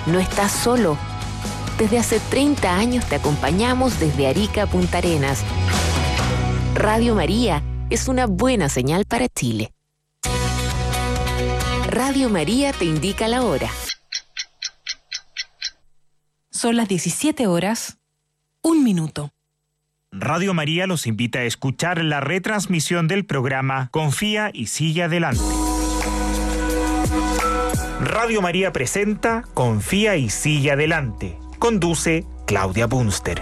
No estás solo. Desde hace 30 años te acompañamos desde Arica a Punta Arenas. Radio María es una buena señal para Chile. Radio María te indica la hora. Son las 17 horas, 1 minuto. Radio María los invita a escuchar la retransmisión del programa Confía y sigue adelante. Radio María presenta Confía y sigue adelante. Conduce Claudia Bunster.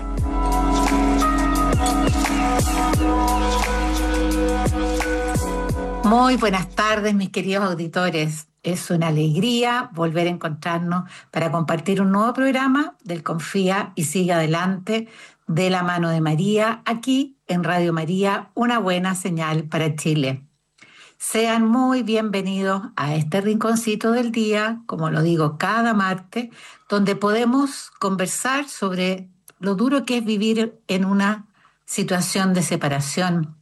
Muy buenas tardes, mis queridos auditores. Es una alegría volver a encontrarnos para compartir un nuevo programa del Confía y sigue adelante de la mano de María, aquí en Radio María, una buena señal para Chile. Sean muy bienvenidos a este rinconcito del día, como lo digo cada martes, donde podemos conversar sobre lo duro que es vivir en una situación de separación.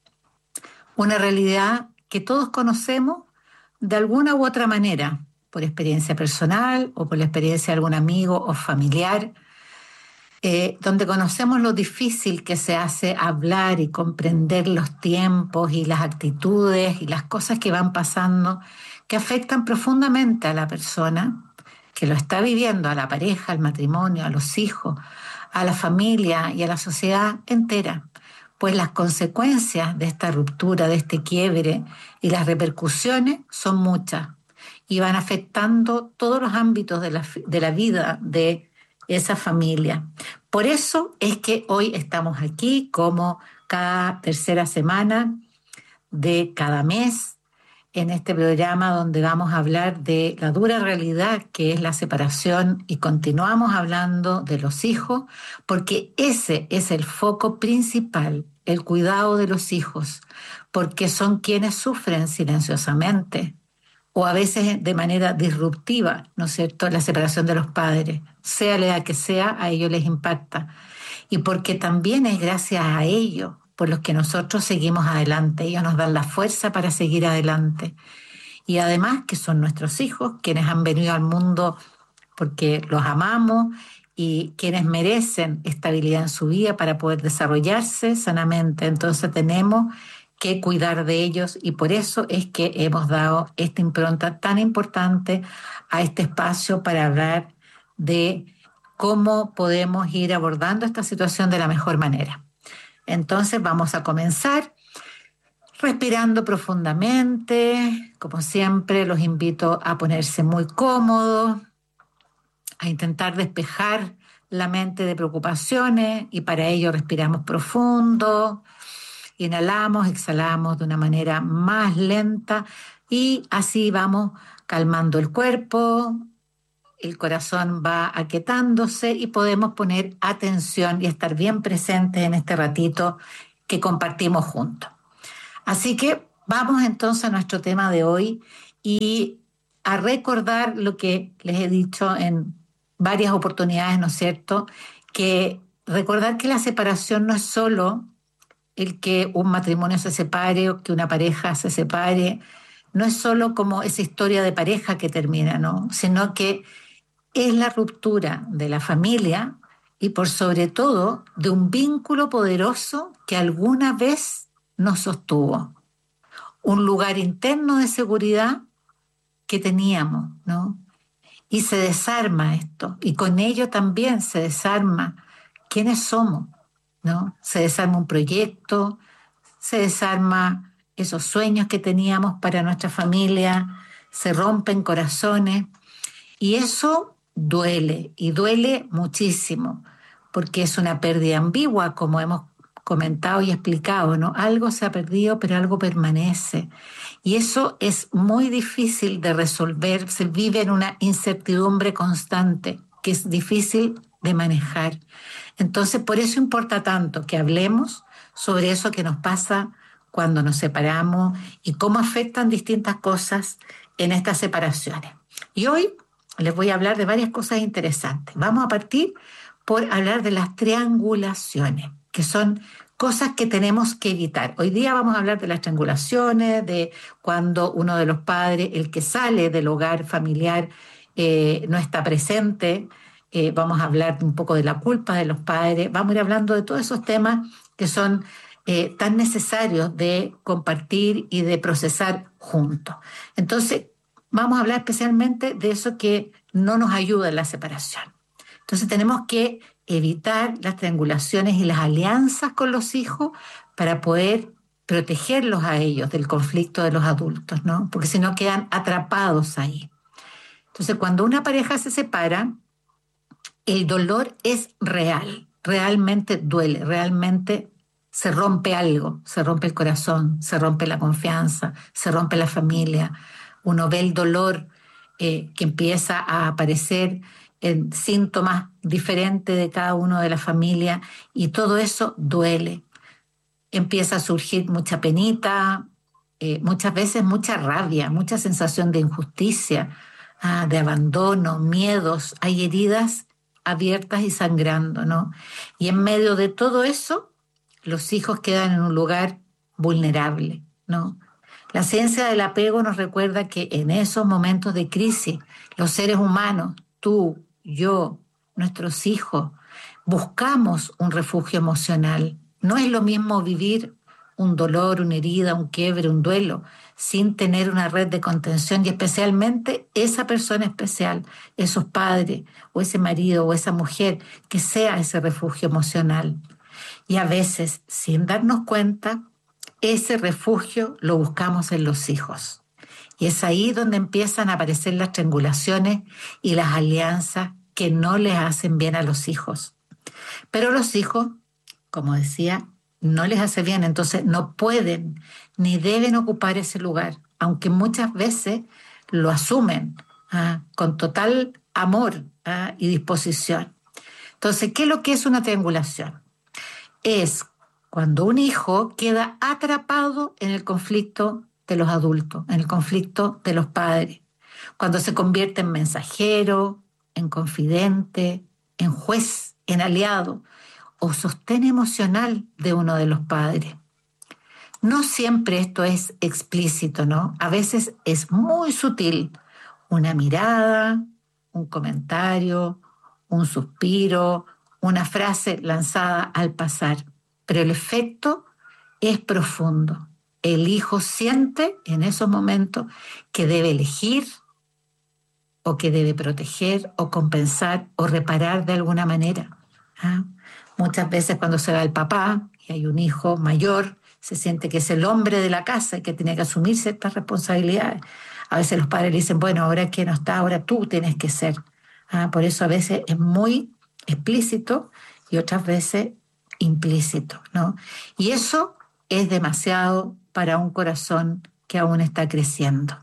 Una realidad que todos conocemos de alguna u otra manera, por experiencia personal o por la experiencia de algún amigo o familiar, donde conocemos lo difícil que se hace hablar y comprender los tiempos y las actitudes y las cosas que van pasando, que afectan profundamente a la persona que lo está viviendo, a la pareja, al matrimonio, a los hijos, a la familia y a la sociedad entera. Pues las consecuencias de esta ruptura, de este quiebre y las repercusiones son muchas y van afectando todos los ámbitos de la vida de esa familia. Por eso es que hoy estamos aquí como cada tercera semana de cada mes en este programa donde vamos a hablar de la dura realidad que es la separación y continuamos hablando de los hijos porque ese es el foco principal, el cuidado de los hijos, porque son quienes sufren silenciosamente o a veces de manera disruptiva, ¿no es cierto?, la separación de los padres, sea la edad que sea, a ellos les impacta. Y porque también es gracias a ellos por los que nosotros seguimos adelante, ellos nos dan la fuerza para seguir adelante. Y además que son nuestros hijos, quienes han venido al mundo porque los amamos y quienes merecen estabilidad en su vida para poder desarrollarse sanamente. Entonces tenemos que cuidar de ellos y por eso es que hemos dado esta impronta tan importante a este espacio para hablar de cómo podemos ir abordando esta situación de la mejor manera. Entonces vamos a comenzar respirando profundamente. Como siempre, los invito a ponerse muy cómodos, a intentar despejar la mente de preocupaciones y para ello respiramos profundo. Inhalamos, exhalamos de una manera más lenta y así vamos calmando el cuerpo, el corazón va aquietándose y podemos poner atención y estar bien presentes en este ratito que compartimos juntos. Así que vamos entonces a nuestro tema de hoy y a recordar lo que les he dicho en varias oportunidades, ¿no es cierto? Que recordar que la separación no es solo el que un matrimonio se separe o que una pareja se separe, no es solo como esa historia de pareja que termina, ¿no? Sino que es la ruptura de la familia y por sobre todo de un vínculo poderoso que alguna vez nos sostuvo. Un lugar interno de seguridad que teníamos, ¿no? Y se desarma esto y con ello también se desarma quiénes somos, ¿no? Se desarma un proyecto, se desarma esos sueños que teníamos para nuestra familia, se rompen corazones y eso duele y duele muchísimo porque es una pérdida ambigua, como hemos comentado y explicado, ¿no? Algo se ha perdido, pero algo permanece. Y eso es muy difícil de resolver, se vive en una incertidumbre constante que es difícil de manejar. Entonces, por eso importa tanto que hablemos sobre eso que nos pasa cuando nos separamos y cómo afectan distintas cosas en estas separaciones. Y hoy les voy a hablar de varias cosas interesantes. Vamos a partir por hablar de las triangulaciones, que son cosas que tenemos que evitar. Hoy día vamos a hablar de las triangulaciones, de cuando uno de los padres, el que sale del hogar familiar, no está presente. Vamos a hablar un poco de la culpa de los padres. Vamos a ir hablando de todos esos temas que son tan necesarios de compartir y de procesar juntos. Entonces, vamos a hablar especialmente de eso que no nos ayuda en la separación. Entonces, tenemos que evitar las triangulaciones y las alianzas con los hijos para poder protegerlos a ellos del conflicto de los adultos, ¿no? Porque si no quedan atrapados ahí. Entonces, cuando una pareja se separa, el dolor es real, realmente duele, realmente se rompe algo, se rompe el corazón, se rompe la confianza, se rompe la familia. Uno ve el dolor que empieza a aparecer en síntomas diferentes de cada uno de la familia y todo eso duele. Empieza a surgir mucha penita, muchas veces mucha rabia, mucha sensación de injusticia, de abandono, miedos. Hay heridas abiertas y sangrando, ¿no? Y en medio de todo eso, los hijos quedan en un lugar vulnerable, ¿no? La ciencia del apego nos recuerda que en esos momentos de crisis, los seres humanos, tú, yo, nuestros hijos, buscamos un refugio emocional. No es lo mismo vivir un dolor, una herida, un quiebre, un duelo, sin tener una red de contención y especialmente esa persona especial, esos padres o ese marido o esa mujer, que sea ese refugio emocional. Y a veces, sin darnos cuenta, ese refugio lo buscamos en los hijos. Y es ahí donde empiezan a aparecer las triangulaciones y las alianzas que no les hacen bien a los hijos. Pero los hijos, como decía, no les hace bien, entonces no pueden ni deben ocupar ese lugar, aunque muchas veces lo asumen con total amor y disposición. Entonces, ¿qué es lo que es una triangulación? Es cuando un hijo queda atrapado en el conflicto de los adultos, en el conflicto de los padres, cuando se convierte en mensajero, en confidente, en juez, en aliado o sostén emocional de uno de los padres. No siempre esto es explícito, ¿no? A veces es muy sutil. Una mirada, un comentario, un suspiro, una frase lanzada al pasar. Pero el efecto es profundo. El hijo siente en esos momentos que debe elegir o que debe proteger o compensar o reparar de alguna manera. Muchas veces cuando se va el papá y hay un hijo mayor, se siente que es el hombre de la casa y que tiene que asumir ciertas responsabilidades. A veces los padres le dicen, bueno, ahora que no está, ahora tú tienes que ser. Por eso a veces es muy explícito y otras veces implícito, ¿no? Y eso es demasiado para un corazón que aún está creciendo.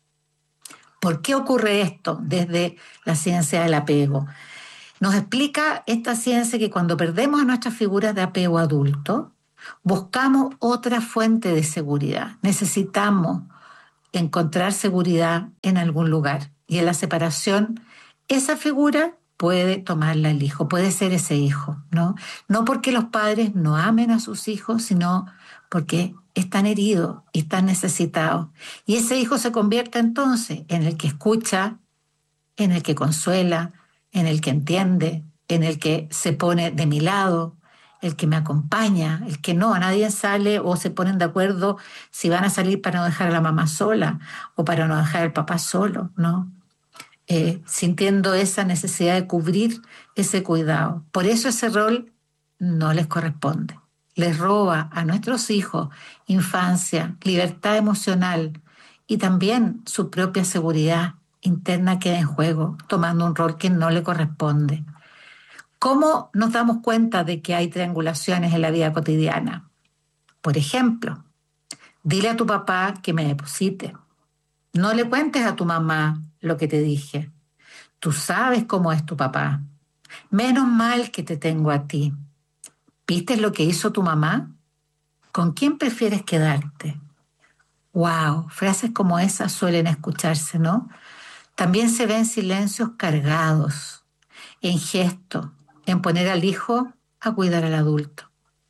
¿Por qué ocurre esto desde la ciencia del apego? Nos explica esta ciencia que cuando perdemos a nuestras figuras de apego adulto, buscamos otra fuente de seguridad. Necesitamos encontrar seguridad en algún lugar. Y en la separación, esa figura puede tomarla el hijo, puede ser ese hijo, ¿no? No porque los padres no amen a sus hijos, sino porque están heridos y están necesitados. Y ese hijo se convierte entonces en el que escucha, en el que consuela, en el que entiende, en el que se pone de mi lado, el que me acompaña, el que no, a nadie sale o se ponen de acuerdo si van a salir para no dejar a la mamá sola o para no dejar al papá solo, ¿no? Sintiendo esa necesidad de cubrir ese cuidado. Por eso ese rol no les corresponde. Les roba a nuestros hijos infancia, libertad emocional y también su propia seguridad interna queda en juego, tomando un rol que no le corresponde. ¿Cómo nos damos cuenta de que hay triangulaciones en la vida cotidiana? Por ejemplo, dile a tu papá que me deposite. No le cuentes a tu mamá lo que te dije. Tú sabes cómo es tu papá. Menos mal que te tengo a ti. ¿Viste lo que hizo tu mamá? ¿Con quién prefieres quedarte? Wow, frases como esas suelen escucharse, ¿no? También se ven silencios cargados, en gestos, en poner al hijo a cuidar al adulto.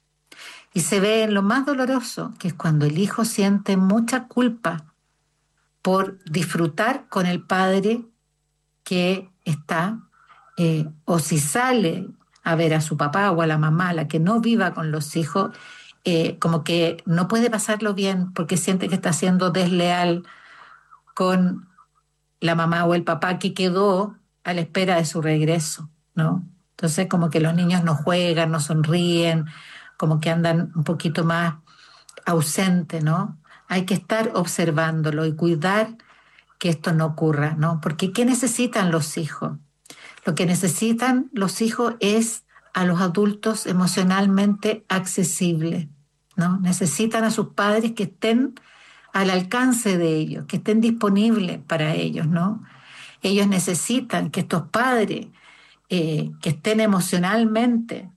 Y se ve en lo más doloroso, que es cuando el hijo siente mucha culpa por disfrutar con el padre que está, o si sale a ver a su papá o a la mamá, la que no viva con los hijos, como que no puede pasarlo bien porque siente que está siendo desleal con la mamá o el papá que quedó a la espera de su regreso, ¿no? Entonces como que los niños no juegan, no sonríen, como que andan un poquito más ausentes, ¿no? Hay que estar observándolo y cuidar que esto no ocurra, ¿no? Porque ¿qué necesitan los hijos? Lo que necesitan los hijos es a los adultos emocionalmente accesibles, ¿no? Necesitan a sus padres que estén al alcance de ellos, que estén disponibles para ellos, ¿no? Ellos necesitan que estos padres que estén emocionalmente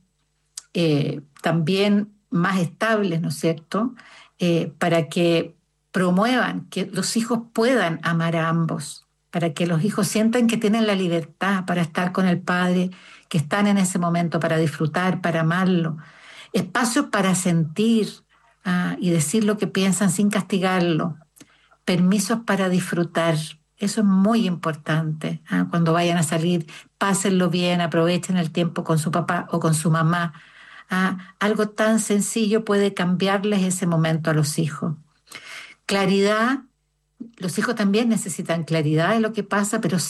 también más estables, ¿no es cierto? Para que promuevan que los hijos puedan amar a ambos, para que los hijos sientan que tienen la libertad para estar con el padre, que están en ese momento para disfrutar, para amarlo, espacios para sentir y decir lo que piensan sin castigarlo, permisos para disfrutar. Eso es muy importante. Cuando vayan a salir, pásenlo bien, aprovechen el tiempo con su papá o con su mamá. Algo tan sencillo puede cambiarles ese momento a los hijos. Claridad, los hijos también necesitan claridad de lo que pasa, pero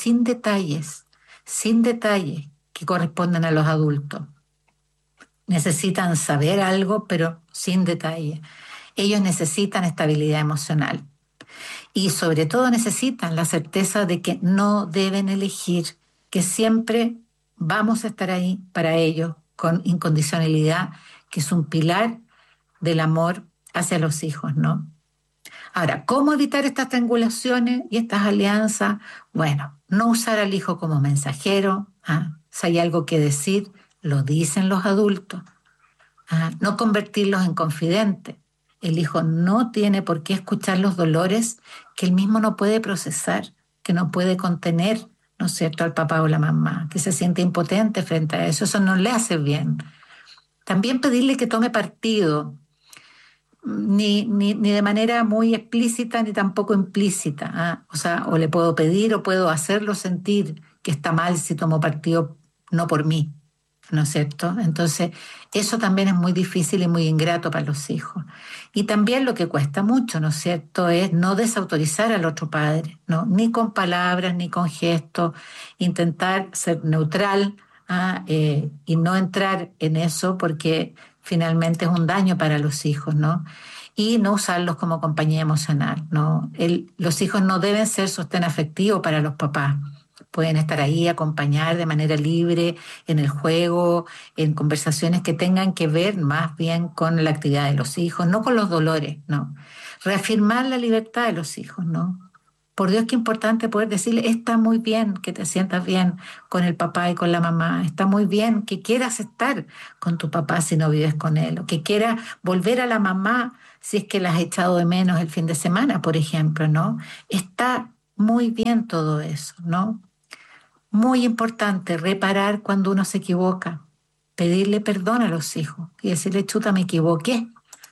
sin detalles que corresponden a los adultos. Necesitan saber algo, pero sin detalle. Ellos necesitan estabilidad emocional. Y sobre todo necesitan la certeza de que no deben elegir, que siempre vamos a estar ahí para ellos con incondicionalidad, que es un pilar del amor hacia los hijos, ¿no? Ahora, ¿cómo evitar estas triangulaciones y estas alianzas? Bueno, no usar al hijo como mensajero. Si hay algo que decir, lo dicen los adultos. No convertirlos en confidentes. El hijo no tiene por qué escuchar los dolores que él mismo no puede procesar, que no puede contener, ¿no es cierto?, al papá o la mamá, que se siente impotente frente a eso. Eso no le hace bien. También pedirle que tome partido, ni de manera muy explícita ni tampoco implícita. O sea, o le puedo pedir o puedo hacerlo sentir que está mal si tomo partido no por mí, ¿no es cierto? Entonces, eso también es muy difícil y muy ingrato para los hijos. Y también lo que cuesta mucho, ¿no es cierto?, es no desautorizar al otro padre, ¿no? Ni con palabras, ni con gestos, intentar ser neutral y no entrar en eso porque finalmente es un daño para los hijos, ¿no? Y no usarlos como compañía emocional, ¿no? Los hijos no deben ser sostén afectivo para los papás. Pueden estar ahí, acompañar de manera libre en el juego, en conversaciones que tengan que ver más bien con la actividad de los hijos, no con los dolores, ¿no? Reafirmar la libertad de los hijos, ¿no? Por Dios, qué importante poder decirle, está muy bien que te sientas bien con el papá y con la mamá, está muy bien que quieras estar con tu papá si no vives con él, o que quieras volver a la mamá si es que la has echado de menos el fin de semana, por ejemplo, ¿no? Está muy bien todo eso, ¿no? Muy importante reparar cuando uno se equivoca, pedirle perdón a los hijos y decirle, chuta, me equivoqué.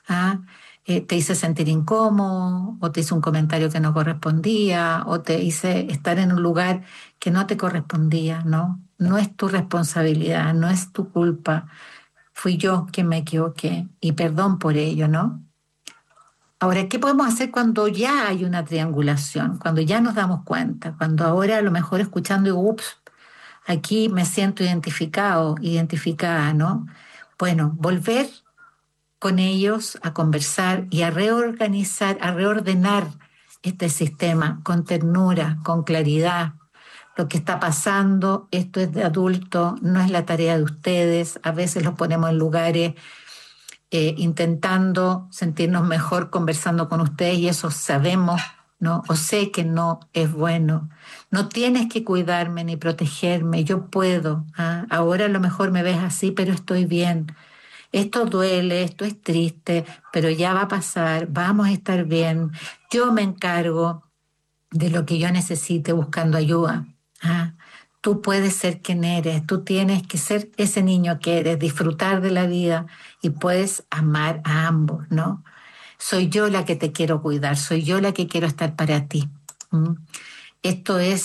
Te hice sentir incómodo, o te hice un comentario que no correspondía, o te hice estar en un lugar que no te correspondía, ¿no? No es tu responsabilidad, no es tu culpa. Fui yo quien me equivoqué y perdón por ello, ¿no? Ahora, ¿qué podemos hacer cuando ya hay una triangulación? Cuando ya nos damos cuenta, cuando ahora a lo mejor escuchando digo, ups, aquí me siento identificado, identificada, ¿no? Bueno, volver con ellos a conversar y a reorganizar, a reordenar este sistema con ternura, con claridad. Lo que está pasando, esto es de adulto, no es la tarea de ustedes. A veces los ponemos en lugares intentando sentirnos mejor conversando con ustedes y eso sabemos, ¿no? O sé que no es bueno. No tienes que cuidarme ni protegerme, yo puedo. Ahora a lo mejor me ves así, pero estoy bien. Esto duele, esto es triste, pero ya va a pasar, vamos a estar bien. Yo me encargo de lo que yo necesite buscando ayuda. Tú puedes ser quien eres, tú tienes que ser ese niño que eres, disfrutar de la vida y puedes amar a ambos, ¿no? Soy yo la que te quiero cuidar, soy yo la que quiero estar para ti. Esto es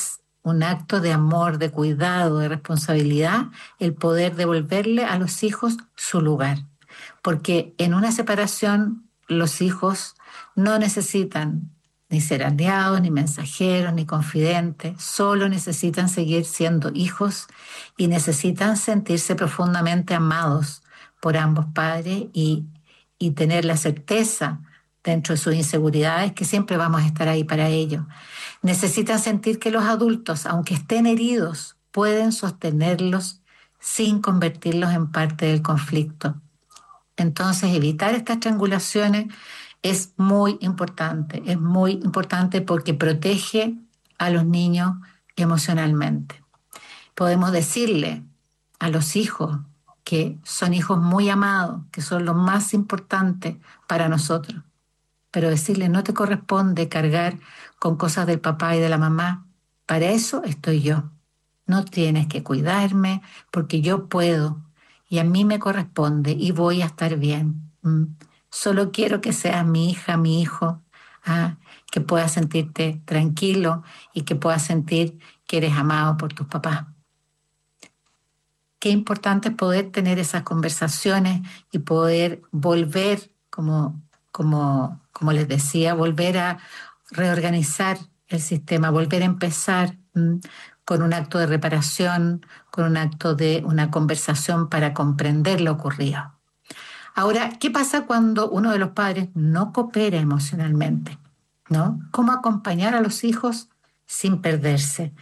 un acto de amor, de cuidado, de responsabilidad, el poder devolverle a los hijos su lugar. Porque en una separación los hijos no necesitan ni ser aliados, ni mensajeros, ni confidentes, solo necesitan seguir siendo hijos y necesitan sentirse profundamente amados por ambos padres y tener la certeza dentro de sus inseguridades que siempre vamos a estar ahí para ellos. Necesitan sentir que los adultos, aunque estén heridos, pueden sostenerlos sin convertirlos en parte del conflicto. Entonces, evitar estas triangulaciones es muy importante porque protege a los niños emocionalmente. Podemos decirle a los hijos que son hijos muy amados, que son los más importantes para nosotros, pero decirle no te corresponde cargar con cosas del papá y de la mamá, para eso estoy yo. No tienes que cuidarme porque yo puedo y a mí me corresponde y voy a estar bien. Solo quiero que seas mi hija, mi hijo, que puedas sentirte tranquilo y que puedas sentir que eres amado por tus papás. Qué importante es poder tener esas conversaciones y poder volver, como les decía, volver a reorganizar el sistema, volver a empezar con un acto de reparación, con un acto de una conversación para comprender lo ocurrido. Ahora, ¿qué pasa cuando uno de los padres no coopera emocionalmente? ¿No? ¿Cómo acompañar a los hijos sin perderse?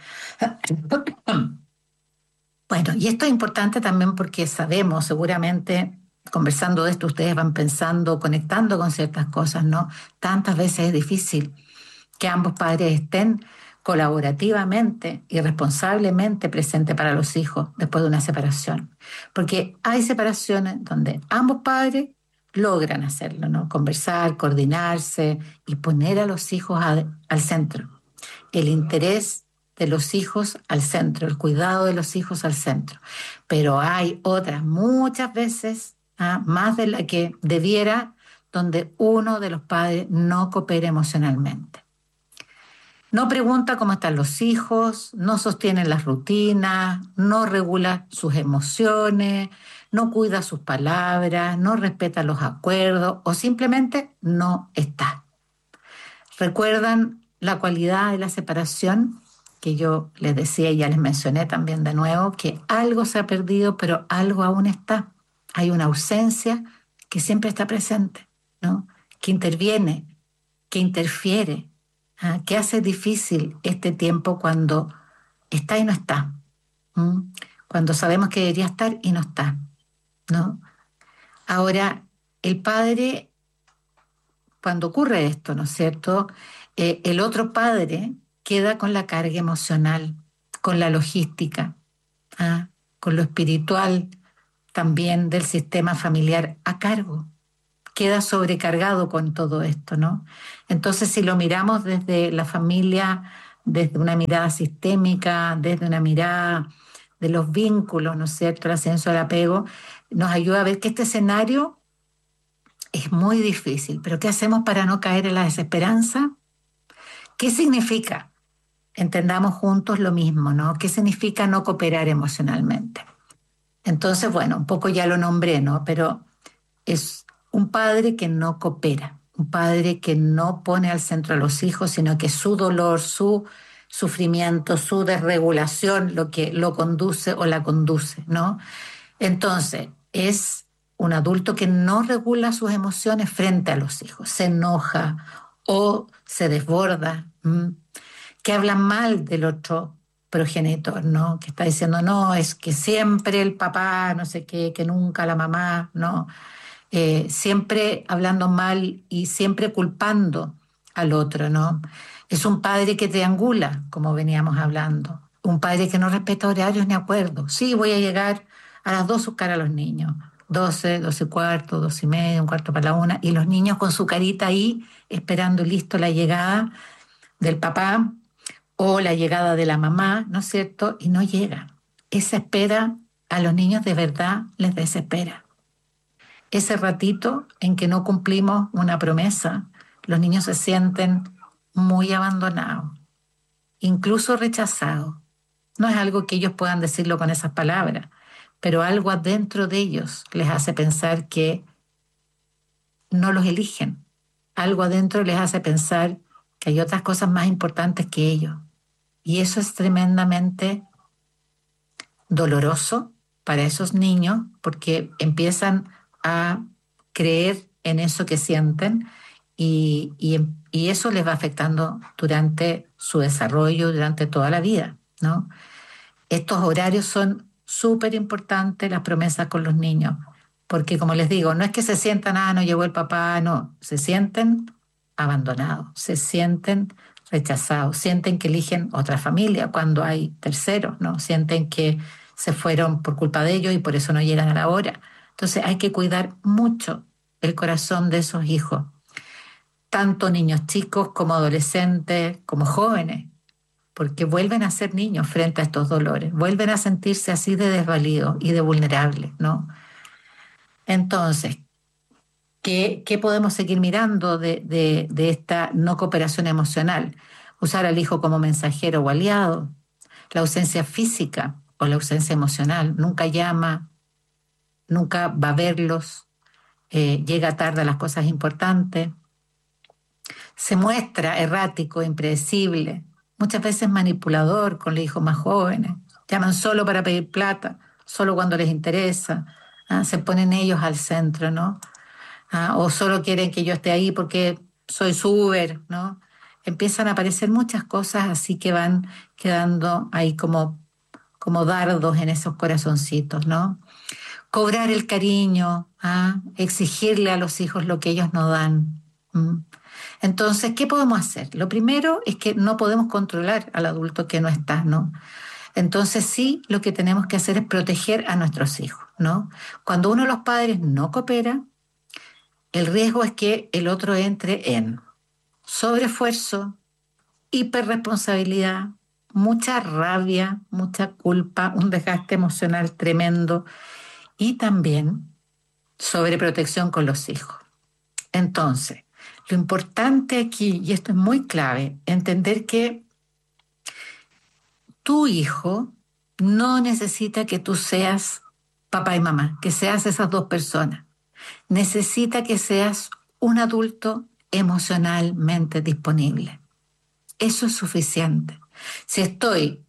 Bueno, y esto es importante también porque sabemos, seguramente, conversando de esto, ustedes van pensando, conectando con ciertas cosas, ¿no? Tantas veces es difícil que ambos padres estén colaborativamente y responsablemente presentes para los hijos después de una separación. Porque hay separaciones donde ambos padres logran hacerlo, ¿no? Conversar, coordinarse y poner a los hijos al centro. El interés de los hijos al centro, el cuidado de los hijos al centro. Pero hay otras, muchas veces, más de la que debiera, donde uno de los padres no coopera emocionalmente. No pregunta cómo están los hijos, no sostiene las rutinas, no regula sus emociones, no cuida sus palabras, no respeta los acuerdos o simplemente no está. ¿Recuerdan la cualidad de la separación? Que yo les decía y ya les mencioné también de nuevo, que algo se ha perdido, pero algo aún está. Hay una ausencia que siempre está presente, ¿no? Que interviene, que interfiere, que hace difícil este tiempo cuando está y no está, cuando sabemos que debería estar y no está, ¿no? Ahora, el padre, cuando ocurre esto, ¿no es cierto?, el otro padre queda con la carga emocional, con la logística, con lo espiritual también del sistema familiar a cargo. Queda sobrecargado con todo esto, ¿no? Entonces, si lo miramos desde la familia, desde una mirada sistémica, desde una mirada de los vínculos, ¿no es cierto?, el ascenso del apego, nos ayuda a ver que este escenario es muy difícil. Pero ¿qué hacemos para no caer en la desesperanza? ¿Qué significa? Entendamos juntos lo mismo, ¿no? ¿Qué significa no cooperar emocionalmente? Entonces, bueno, un poco ya lo nombré, ¿no? Pero es un padre que no coopera, un padre que no pone al centro a los hijos, sino que su dolor, su sufrimiento, su desregulación, lo que lo conduce o la conduce, ¿no? Entonces, es un adulto que no regula sus emociones frente a los hijos, se enoja o se desborda, que habla mal del otro progenitor, ¿no? Que está diciendo, no, es que siempre el papá, no sé qué, que nunca la mamá, ¿no? Siempre hablando mal y siempre culpando al otro, ¿no? Es un padre que triangula, como veníamos hablando. Un padre que no respeta horarios ni acuerdos. Sí, voy a llegar a las 2 a buscar a los niños. 12, 12 y cuarto, 12 y media, un cuarto para la 1. Y los niños con su carita ahí, esperando listo la llegada del papá o la llegada de la mamá, ¿no es cierto? Y no llega. Esa espera a los niños de verdad les desespera. Ese ratito en que no cumplimos una promesa, los niños se sienten muy abandonados incluso rechazado. No es algo que ellos puedan decirlo con esas palabras, pero algo adentro de ellos les hace pensar que no los eligen. Algo adentro les hace pensar que hay otras cosas más importantes que ellos. Y eso es tremendamente doloroso para esos niños porque empiezan a creer en eso que sienten y eso les va afectando durante su desarrollo, durante toda la vida, ¿no? Estos horarios son súper importantes, las promesas con los niños, porque como les digo, no es que se sientan, no llegó el papá, no, se sienten abandonados, se sienten rechazados, sienten que eligen otra familia cuando hay terceros, ¿no? Sienten que se fueron por culpa de ellos y por eso no llegan a la hora. Entonces hay que cuidar mucho el corazón de esos hijos, tanto niños chicos como adolescentes, como jóvenes, porque vuelven a ser niños frente a estos dolores, vuelven a sentirse así de desvalidos y de vulnerables, ¿no? Entonces, ¿qué podemos seguir mirando de esta no cooperación emocional? Usar al hijo como mensajero o aliado, la ausencia física o la ausencia emocional, nunca llama, nunca va a verlos, llega tarde a las cosas importantes, se muestra errático, impredecible, muchas veces manipulador con los hijos más jóvenes, llaman solo para pedir plata, solo cuando les interesa, se ponen ellos al centro, ¿no? O solo quieren que yo esté ahí porque soy su Uber, ¿no? Empiezan a aparecer muchas cosas así que van quedando ahí como dardos en esos corazoncitos, ¿no? Cobrar el cariño, exigirle a los hijos lo que ellos no dan. Entonces, ¿qué podemos hacer? Lo primero es que no podemos controlar al adulto que no está, ¿no? Entonces sí, lo que tenemos que hacer es proteger a nuestros hijos, ¿no? Cuando uno de los padres no coopera, el riesgo es que el otro entre en sobreesfuerzo, hiperresponsabilidad, mucha rabia, mucha culpa, un desgaste emocional tremendo y también sobreprotección con los hijos. Entonces, lo importante aquí, y esto es muy clave, entender que tu hijo no necesita que tú seas papá y mamá, que seas esas dos personas. Necesita que seas un adulto emocionalmente disponible. Eso es suficiente. Si estoy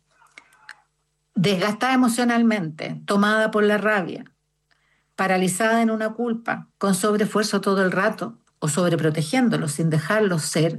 desgastada emocionalmente, tomada por la rabia, paralizada en una culpa, con sobreesfuerzo todo el rato o sobreprotegiéndolos sin dejarlos ser,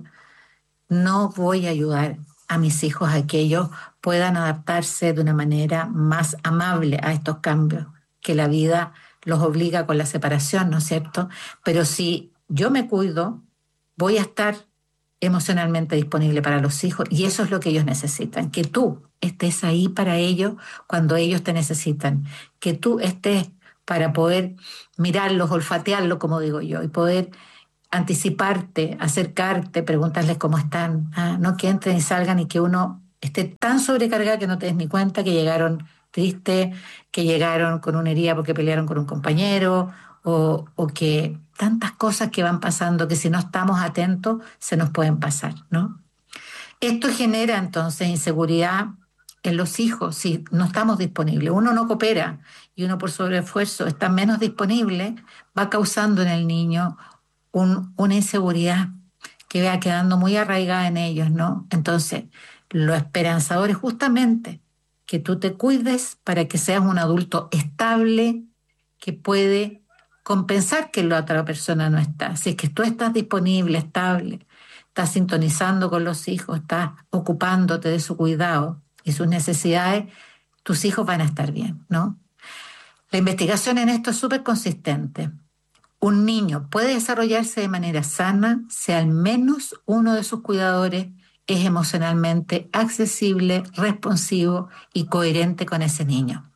no voy a ayudar a mis hijos a que ellos puedan adaptarse de una manera más amable a estos cambios que la vida los obliga con la separación, ¿no es cierto? Pero si yo me cuido, voy a estar emocionalmente disponible para los hijos y eso es lo que ellos necesitan, que tú estés ahí para ellos cuando ellos te necesitan, que tú estés para poder mirarlos, olfatearlos, como digo yo, y poder anticiparte, acercarte, preguntarles cómo están, no que entren y salgan y que uno esté tan sobrecargada que no te des ni cuenta que llegaron tristes, que llegaron con una herida porque pelearon con un compañero, o que tantas cosas que van pasando que si no estamos atentos se nos pueden pasar, ¿no? Esto genera entonces inseguridad en los hijos si no estamos disponibles. Uno no coopera y uno por sobreesfuerzo está menos disponible, va causando en el niño una inseguridad que va quedando muy arraigada en ellos, ¿no? Entonces, lo esperanzador es justamente que tú te cuides para que seas un adulto estable que puede compensar que la otra persona no está. Si es que tú estás disponible, estable, estás sintonizando con los hijos, estás ocupándote de su cuidado y sus necesidades, tus hijos van a estar bien, ¿no? La investigación en esto es súper consistente. Un niño puede desarrollarse de manera sana si al menos uno de sus cuidadores es emocionalmente accesible, responsivo y coherente con ese niño.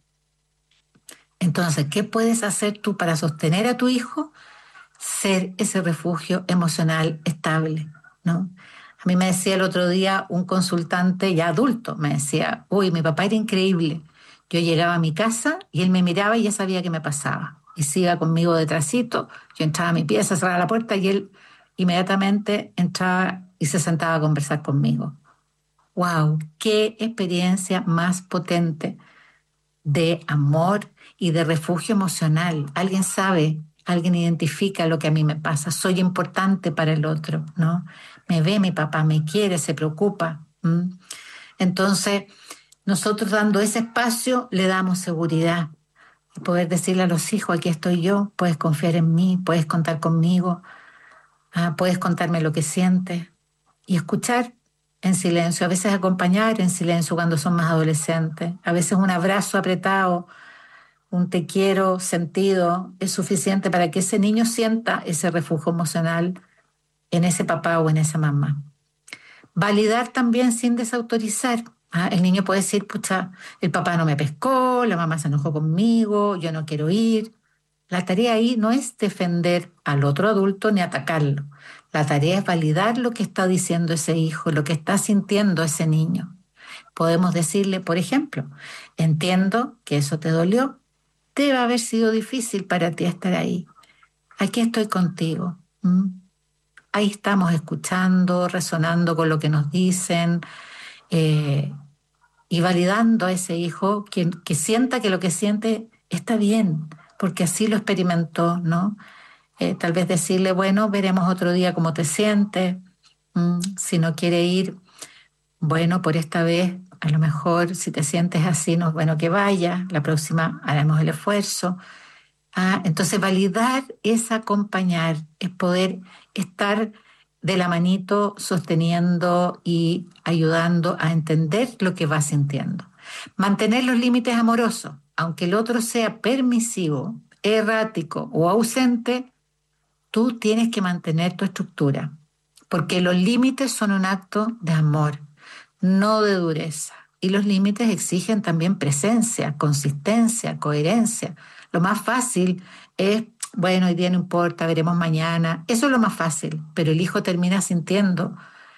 Entonces, ¿qué puedes hacer tú para sostener a tu hijo? Ser ese refugio emocional estable, ¿no? A mí me decía el otro día un consultante ya adulto, me decía, uy, mi papá era increíble. Yo llegaba a mi casa y él me miraba y ya sabía qué me pasaba. Y se iba conmigo detrásito, yo entraba a mi pieza, cerraba la puerta y él inmediatamente entraba y se sentaba a conversar conmigo. ¡Wow! ¡Qué experiencia más potente de amor y de refugio emocional! Alguien sabe, alguien identifica lo que a mí me pasa, soy importante para el otro, ¿no? Me ve mi papá, me quiere, se preocupa. Entonces, nosotros dando ese espacio le damos seguridad. Y poder decirle a los hijos, aquí estoy yo, puedes confiar en mí, puedes contar conmigo, puedes contarme lo que sientes. Y escuchar en silencio, a veces acompañar en silencio cuando son más adolescentes, a veces un abrazo apretado, un te quiero sentido es suficiente para que ese niño sienta ese refugio emocional en ese papá o en esa mamá. Validar también sin desautorizar. El niño puede decir, pucha, el papá no me pescó, la mamá se enojó conmigo, yo no quiero ir. La tarea ahí no es defender al otro adulto ni atacarlo. La tarea es validar lo que está diciendo ese hijo, lo que está sintiendo ese niño. Podemos decirle, por ejemplo, entiendo que eso te dolió, debe haber sido difícil para ti estar ahí. Aquí estoy contigo. Ahí estamos escuchando, resonando con lo que nos dicen y validando a ese hijo que sienta que lo que siente está bien, porque así lo experimentó, ¿no? Tal vez decirle, bueno, veremos otro día cómo te sientes. Si no quiere ir, bueno, por esta vez, a lo mejor si te sientes así, no es bueno que vaya, la próxima haremos el esfuerzo. Entonces validar es acompañar, es poder estar de la manito sosteniendo y ayudando a entender lo que va sintiendo. Mantener los límites amorosos, aunque el otro sea permisivo, errático o ausente, tú tienes que mantener tu estructura, porque los límites son un acto de amor, no de dureza. Y los límites exigen también presencia, consistencia, coherencia. Lo más fácil es, bueno, hoy día no importa, veremos mañana. Eso es lo más fácil, pero el hijo termina sintiendo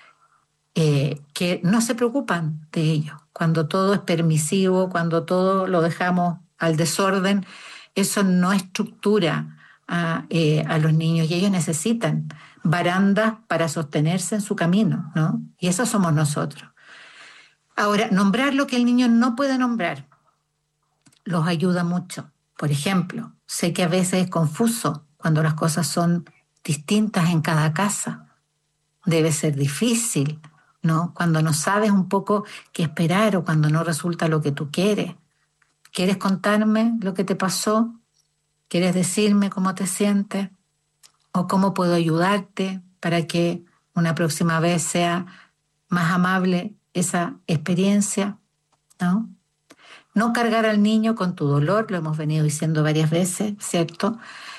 que no se preocupan de ello. Cuando todo es permisivo, cuando todo lo dejamos al desorden, eso no estructura a los niños y ellos necesitan barandas para sostenerse en su camino, ¿no? Y eso somos nosotros. Ahora, nombrar lo que el niño no puede nombrar los ayuda mucho. Por ejemplo, sé que a veces es confuso cuando las cosas son distintas en cada casa. Debe ser difícil, ¿no? Cuando no sabes un poco qué esperar o cuando no resulta lo que tú quieres. ¿Quieres contarme lo que te pasó? ¿Quieres decirme cómo te sientes? ¿O cómo puedo ayudarte para que una próxima vez sea más amable esa experiencia? ¿No? No cargar al niño con tu dolor, lo hemos venido diciendo varias veces, ¿cierto?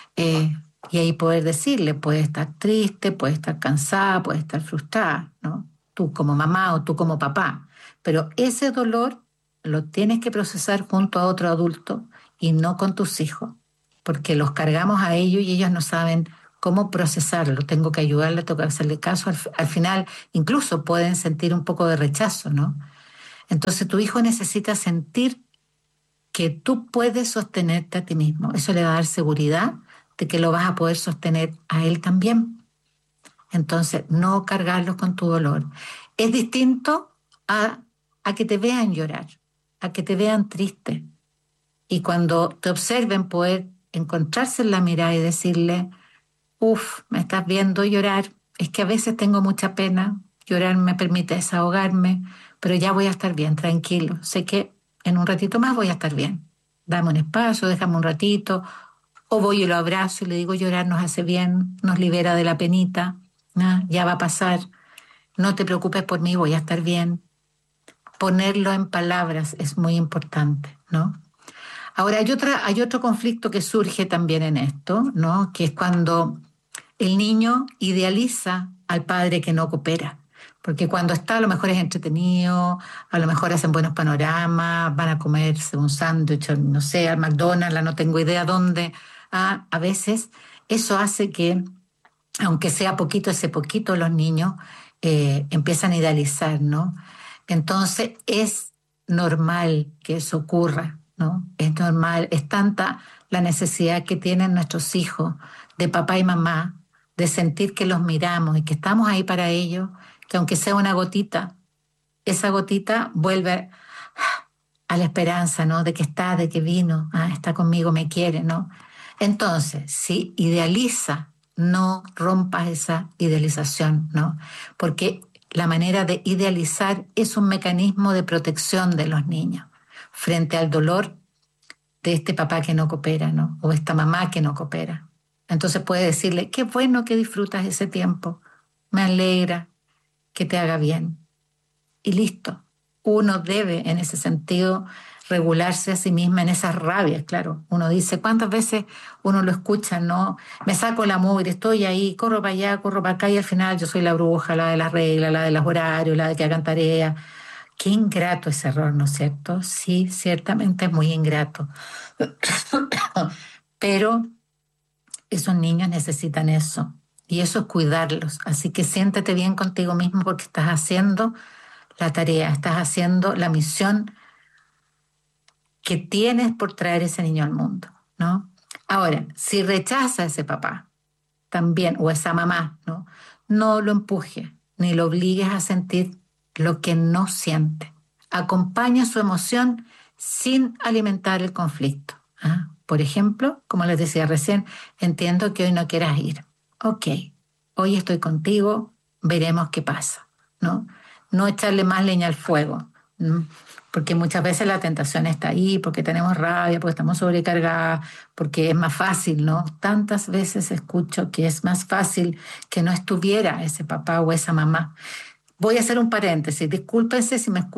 Y ahí poder decirle, puede estar triste, puede estar cansada, puede estar frustrada, ¿no? Tú como mamá o tú como papá. Pero ese dolor lo tienes que procesar junto a otro adulto y no con tus hijos, porque los cargamos a ellos y ellos no saben cómo procesarlo. Tengo que ayudarle, tengo que hacerle caso. Al final incluso pueden sentir un poco de rechazo, ¿no? Entonces tu hijo necesita sentir que tú puedes sostenerte a ti mismo. Eso le va a dar seguridad de que lo vas a poder sostener a él también. Entonces, no cargarlos con tu dolor. Es distinto a que te vean llorar, a que te vean triste. Y cuando te observen poder encontrarse en la mirada y decirle, me estás viendo llorar, es que a veces tengo mucha pena, llorar me permite desahogarme, pero ya voy a estar bien, tranquilo. Sé que en un ratito más voy a estar bien. Dame un espacio, déjame un ratito. O voy y lo abrazo y le digo, llorar nos hace bien, nos libera de la penita. Ya va a pasar. No te preocupes por mí, voy a estar bien. Ponerlo en palabras es muy importante, ¿no? Ahora, hay otro conflicto que surge también en esto, ¿no? Que es cuando el niño idealiza al padre que no coopera. Porque cuando está, a lo mejor es entretenido, a lo mejor hacen buenos panoramas, van a comerse un sándwich, no sé, al McDonald's, no tengo idea dónde. A veces eso hace que, aunque sea poquito, ese poquito, los niños empiezan a idealizar, ¿no? Entonces es normal que eso ocurra, ¿no? Es normal, es tanta la necesidad que tienen nuestros hijos de papá y mamá, de sentir que los miramos y que estamos ahí para ellos, que aunque sea una gotita, esa gotita vuelve a la esperanza, ¿no? De que está, de que vino, está conmigo, me quiere, ¿no? Entonces, si idealiza, no rompas esa idealización, ¿no? Porque la manera de idealizar es un mecanismo de protección de los niños frente al dolor de este papá que no coopera, ¿no? O esta mamá que no coopera. Entonces puede decirle, qué bueno que disfrutas ese tiempo, me alegra que te haga bien. Y listo. Uno debe, en ese sentido, regularse a sí misma en esas rabias, claro. Uno dice, ¿cuántas veces uno lo escucha, no? Me saco la mugre, estoy ahí, corro para allá, corro para acá, y al final yo soy la bruja, la de las reglas, la de los horarios, la de que hagan tarea. Qué ingrato ese error, ¿no es cierto? Sí, ciertamente es muy ingrato. Pero esos niños necesitan eso. Y eso es cuidarlos. Así que siéntete bien contigo mismo porque estás haciendo la tarea, estás haciendo la misión que tienes por traer ese niño al mundo, ¿no? Ahora, si rechaza a ese papá también, o esa mamá, ¿no? No lo empujes, ni lo obligues a sentir lo que no siente. Acompaña su emoción sin alimentar el conflicto. Por ejemplo, como les decía recién, entiendo que hoy no quieras ir. Ok, hoy estoy contigo, veremos qué pasa, ¿no? No echarle más leña al fuego, ¿no? Porque muchas veces la tentación está ahí, porque tenemos rabia, porque estamos sobrecargadas, porque es más fácil, ¿no? Tantas veces escucho que es más fácil que no estuviera ese papá o esa mamá. Voy a hacer un paréntesis, discúlpenme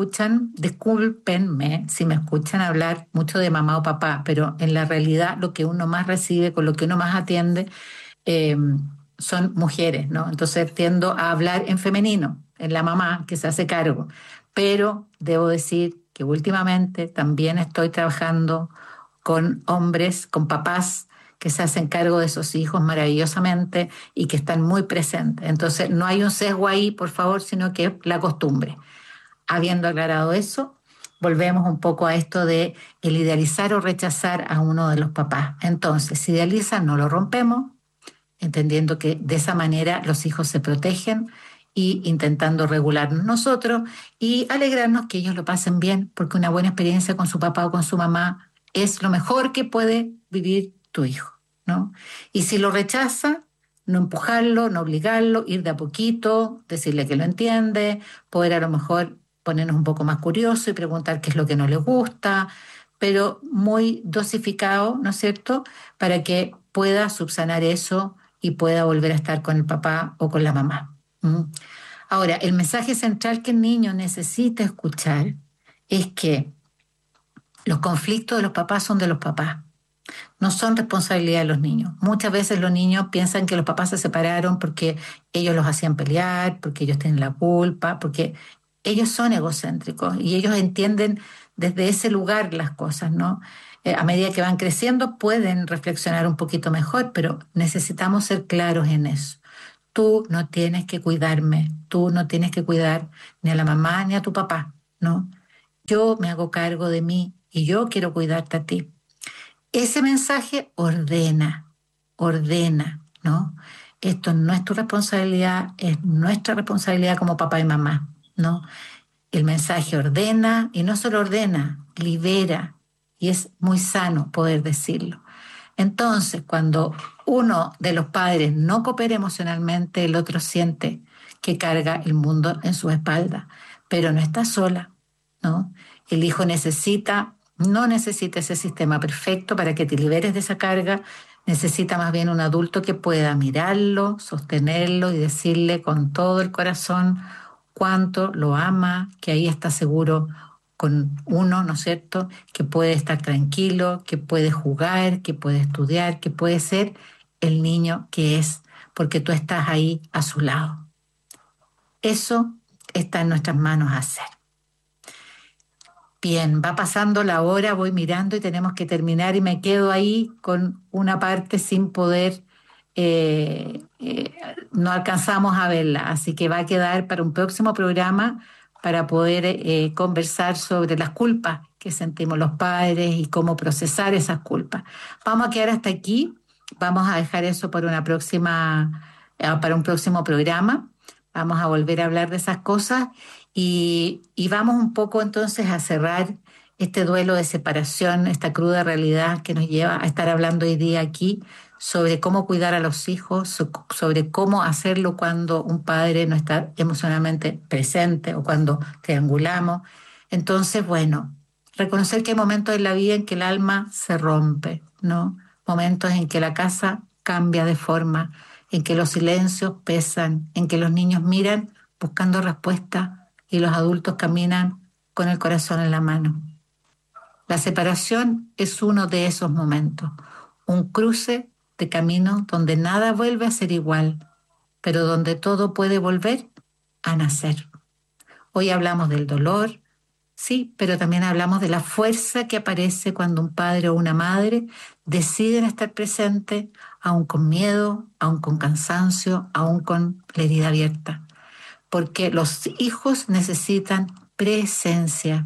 si me escuchan hablar mucho de mamá o papá, pero en la realidad lo que uno más recibe, con lo que uno más atiende, eh, son mujeres, ¿no? Entonces tiendo a hablar en femenino, en la mamá que se hace cargo, pero debo decir que últimamente también estoy trabajando con hombres, con papás que se hacen cargo de esos hijos maravillosamente y que están muy presentes. Entonces, no hay un sesgo ahí, por favor, sino que la costumbre. Habiendo aclarado eso, volvemos un poco a esto de el idealizar o rechazar a uno de los papás. Entonces, si idealizan, no lo rompemos, entendiendo que de esa manera los hijos se protegen y intentando regularnos nosotros y alegrarnos que ellos lo pasen bien, porque una buena experiencia con su papá o con su mamá es lo mejor que puede vivir tu hijo, ¿no? Y si lo rechaza, no empujarlo, no obligarlo, ir de a poquito, decirle que lo entiende, poder a lo mejor ponernos un poco más curiosos y preguntar qué es lo que no le gusta, pero muy dosificado, ¿no es cierto?, para que pueda subsanar eso y pueda volver a estar con el papá o con la mamá. Ahora, el mensaje central que el niño necesita escuchar es que los conflictos de los papás son de los papás, no son responsabilidad de los niños. Muchas veces los niños piensan que los papás se separaron porque ellos los hacían pelear, porque ellos tienen la culpa, porque ellos son egocéntricos y ellos entienden desde ese lugar las cosas, ¿no? A medida que van creciendo pueden reflexionar un poquito mejor, pero necesitamos ser claros en eso. Tú no tienes que cuidarme, tú no tienes que cuidar ni a la mamá ni a tu papá, ¿no? Yo me hago cargo de mí y yo quiero cuidarte a ti. Ese mensaje ordena, ¿no? Esto no es tu responsabilidad, es nuestra responsabilidad como papá y mamá, ¿no? El mensaje ordena y no solo ordena, libera, y es muy sano poder decirlo. Entonces, cuando uno de los padres no coopera emocionalmente, el otro siente que carga el mundo en su espalda, pero no está sola, ¿no? El hijo no necesita ese sistema perfecto para que te liberes de esa carga, necesita más bien un adulto que pueda mirarlo, sostenerlo y decirle con todo el corazón cuánto lo ama, que ahí está seguro con uno, ¿no es cierto?, que puede estar tranquilo, que puede jugar, que puede estudiar, que puede ser el niño que es, porque tú estás ahí a su lado. Eso está en nuestras manos hacer. Bien, va pasando la hora, voy mirando y tenemos que terminar y me quedo ahí con una parte sin poder, no alcanzamos a verla, así que va a quedar para un próximo programa para poder conversar sobre las culpas que sentimos los padres y cómo procesar esas culpas. Vamos a quedar hasta aquí, vamos a dejar eso para para un próximo programa, vamos a volver a hablar de esas cosas Y vamos un poco entonces a cerrar este duelo de separación, esta cruda realidad que nos lleva a estar hablando hoy día aquí sobre cómo cuidar a los hijos, sobre cómo hacerlo cuando un padre no está emocionalmente presente o cuando triangulamos. Entonces, bueno, reconocer que hay momentos en la vida en que el alma se rompe, ¿no? Momentos en que la casa cambia de forma, en que los silencios pesan, en que los niños miran buscando respuestas y los adultos caminan con el corazón en la mano. La separación es uno de esos momentos, un cruce de camino donde nada vuelve a ser igual, pero donde todo puede volver a nacer. Hoy hablamos del dolor, sí, pero también hablamos de la fuerza que aparece cuando un padre o una madre deciden estar presente, aún con miedo, aún con cansancio, aún con la herida abierta. Porque los hijos necesitan presencia.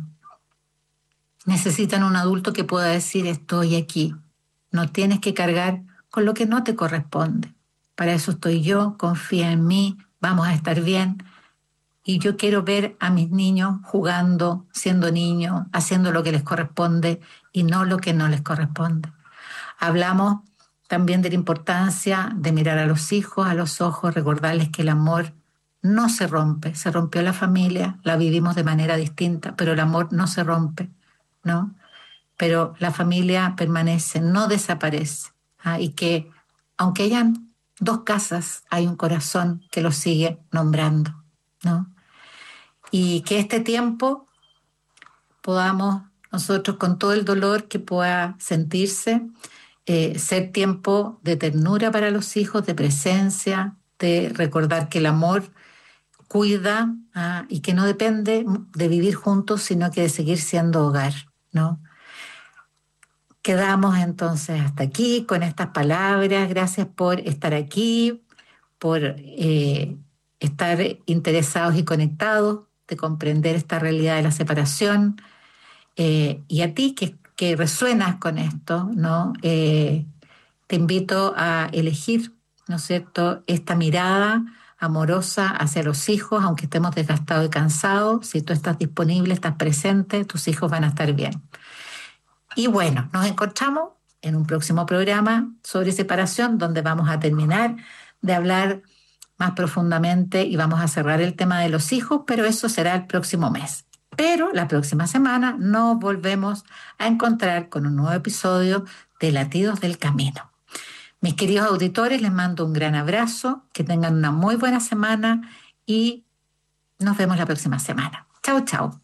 Necesitan un adulto que pueda decir estoy aquí. No tienes que cargar con lo que no te corresponde. Para eso estoy yo, confía en mí, vamos a estar bien. Y yo quiero ver a mis niños jugando, siendo niños, haciendo lo que les corresponde y no lo que no les corresponde. Hablamos también de la importancia de mirar a los hijos a los ojos, recordarles que el amor no se rompe. Se rompió la familia, la vivimos de manera distinta, pero el amor no se rompe, ¿no? Pero la familia permanece, no desaparece. Y que aunque hayan dos casas, hay un corazón que los sigue nombrando, ¿no? Y que este tiempo podamos nosotros, con todo el dolor que pueda sentirse, ser tiempo de ternura para los hijos, de presencia, de recordar que el amor cuida y que no depende de vivir juntos, sino que de seguir siendo hogar, ¿no? Quedamos entonces hasta aquí con estas palabras. Gracias por estar aquí, por estar interesados y conectados, de comprender esta realidad de la separación. Y a ti que resuenas con esto, ¿no? Te invito a elegir, ¿no es cierto?, esta mirada amorosa hacia los hijos, aunque estemos desgastados y cansados. Si tú estás disponible, estás presente, tus hijos van a estar bien. Y bueno, nos encontramos en un próximo programa sobre separación, donde vamos a terminar de hablar más profundamente y vamos a cerrar el tema de los hijos, pero eso será el próximo mes. Pero la próxima semana nos volvemos a encontrar con un nuevo episodio de Latidos del Camino. Mis queridos auditores, les mando un gran abrazo, que tengan una muy buena semana y nos vemos la próxima semana. Chao, chao.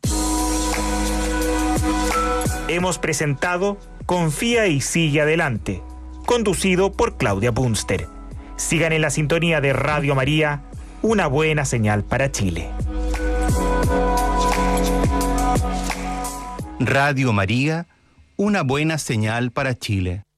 Hemos presentado Confía y sigue adelante, conducido por Claudia Bunster. Sigan en la sintonía de Radio María, una buena señal para Chile. Radio María, una buena señal para Chile.